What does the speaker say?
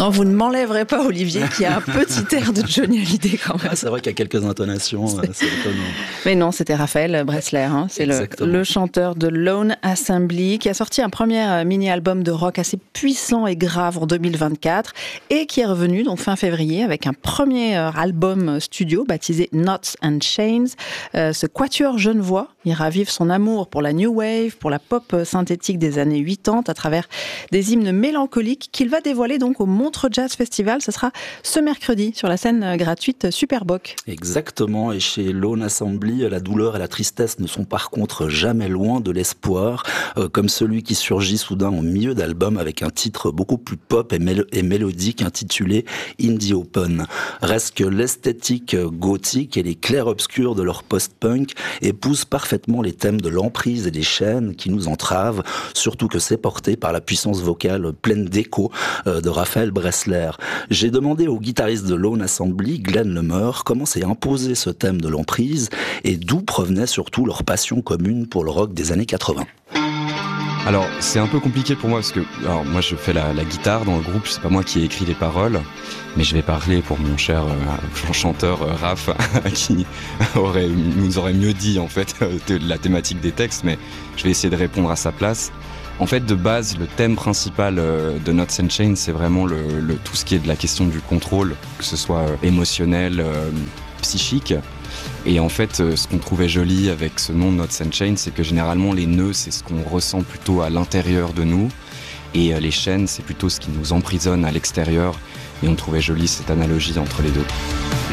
Non, vous ne m'enlèverez pas, Olivier, qui a un petit air de Johnny Hallyday quand même. Ah, c'est vrai qu'il y a quelques intonations, c'est étonnant. Mais non, c'était Raphaël Bressler, c'est le chanteur de Lone Assembly, qui a sorti un premier mini-album de rock assez puissant et grave en 2024, et qui est revenu donc fin février avec un premier album studio baptisé Knots and Chains. Ce quatuor genevois, il ravive son amour pour la new wave, pour la pop synthétique des années 80 à travers des hymnes mélancoliques qu'il va dévoiler donc au Montreux Jazz Festival. Ce sera ce mercredi sur la scène gratuite Superboc. Exactement, et chez Lone Assembly, la douleur et la tristesse ne sont par contre jamais loin de l'espoir, comme celui qui surgit soudain au milieu d'album avec un titre beaucoup plus pop et mélodique intitulé Indie Open. Reste que l'esthétique gothique et les clairs-obscurs de leur post-punk épousent parfaitement les thèmes de l'emprise et des chaînes qui nous entravent, surtout que c'est porté par la puissance vocale pleine d'écho de Raphaël Bressler. J'ai demandé au guitariste de Lone Assembly, Glenn Lemeur, comment s'est imposé ce thème de l'emprise et d'où provenait surtout leur passion commune pour le rock des années 80. Alors, c'est un peu compliqué pour moi parce que moi je fais la guitare dans le groupe, c'est pas moi qui ai écrit les paroles, mais je vais parler pour mon cher chanteur Raph qui nous aurait mieux dit en fait la thématique des textes, mais je vais essayer de répondre à sa place. En fait, de base, le thème principal de Knots and Chains, c'est vraiment tout ce qui est de la question du contrôle, que ce soit émotionnel, psychique. Et en fait, ce qu'on trouvait joli avec ce nom Knots and Chains, c'est que généralement les nœuds, c'est ce qu'on ressent plutôt à l'intérieur de nous, et les chaînes, c'est plutôt ce qui nous emprisonne à l'extérieur. Et on trouvait joli cette analogie entre les deux.